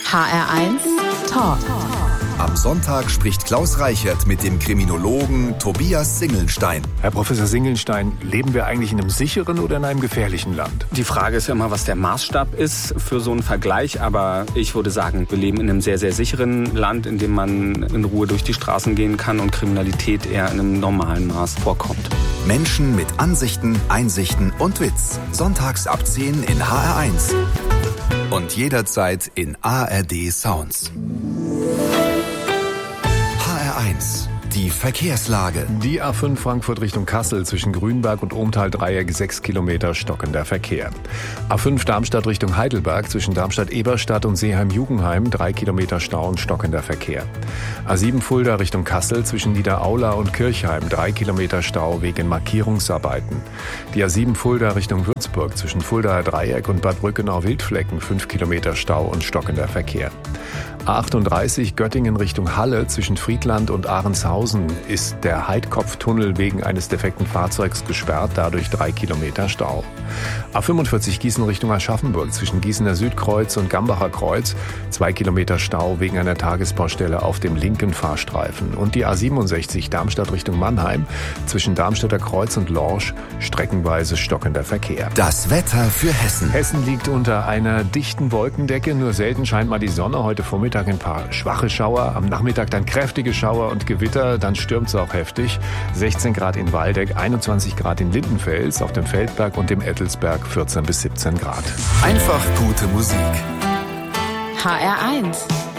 HR1 Talk. Am Sonntag spricht Klaus Reichert mit dem Kriminologen Tobias Singelnstein. Herr Professor Singelnstein, leben wir eigentlich in einem sicheren oder in einem gefährlichen Land? Die Frage ist ja immer, was der Maßstab ist für so einen Vergleich. Aber ich würde sagen, wir leben in einem sehr, sehr sicheren Land, in dem man in Ruhe durch die Straßen gehen kann und Kriminalität eher in einem normalen Maß vorkommt. Menschen mit Ansichten, Einsichten und Witz. Sonntags ab 10 in HR1. Und jederzeit in ARD Sounds. HR1, die Verkehrslage. Die A5 Frankfurt Richtung Kassel zwischen Grünberg und Ohmtal-Dreieck 6 Kilometer stockender Verkehr. A5 Darmstadt Richtung Heidelberg zwischen Darmstadt-Eberstadt und Seeheim-Jugenheim 3 Kilometer Stau und stockender Verkehr. A7 Fulda Richtung Kassel zwischen Niederaula und Kirchheim 3 Kilometer Stau wegen Markierungsarbeiten. Die A7 Fulda Richtung Würzburg zwischen Fuldaer Dreieck und Bad Brückenau-Wildflecken 5 Kilometer Stau und stockender Verkehr. A38 Göttingen Richtung Halle zwischen Friedland und Ahrenshausen ist der Heidkopftunnel wegen eines defekten Fahrzeugs gesperrt, dadurch 3 Kilometer Stau. A45 Gießen Richtung Aschaffenburg zwischen Gießener Südkreuz und Gambacher Kreuz 2 Kilometer Stau wegen einer Tagesbaustelle auf dem linken Fahrstreifen. Und die A67 Darmstadt Richtung Mannheim zwischen Darmstädter Kreuz und Lorsch streckenweise stockender Verkehr. Das Wetter für Hessen. Hessen liegt unter einer dichten Wolkendecke, nur selten scheint mal die Sonne. Heute Vormittag ein paar schwache Schauer, am Nachmittag dann kräftige Schauer und Gewitter, dann stürmt es auch heftig. 16 Grad in Waldeck, 21 Grad in Lindenfels, auf dem Feldberg und dem Ettelsberg 14 bis 17 Grad. Einfach gute Musik. HR1